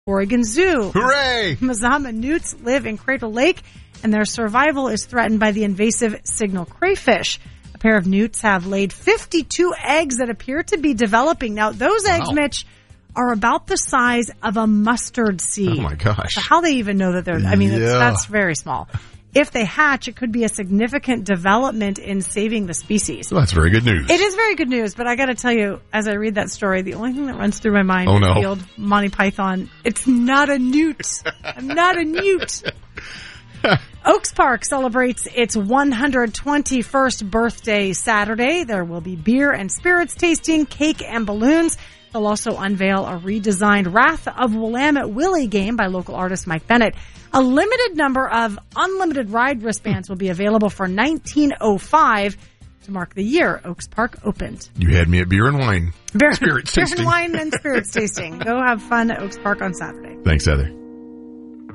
Oregon Zoo. Hooray! Mazama newts live in Crater Lake, and their survival is threatened by the invasive signal crayfish. A pair of newts have laid 52 eggs that appear to be developing. Now, those eggs, Mitch, are about the size of a mustard seed. Oh, my gosh. So how they even know that they're, that's very small. If they hatch, it could be a significant development in saving the species. Well, that's very good news. It is very good news, but I got to tell you, as I read that story, the only thing that runs through my mind is the old Monty Python. It's not a newt. I'm not a newt. Oaks Park celebrates its 121st birthday Saturday. There will be beer and spirits tasting, cake and balloons. They'll also unveil a redesigned Wrath of Willamette Willie game by local artist Mike Bennett. A limited number of unlimited ride wristbands will be available for $19.05 to mark the year Oaks Park opened. You had me at beer and wine. Spirits tasting. Beer and wine and spirits tasting. Go have fun at Oaks Park on Saturday. Thanks, Heather.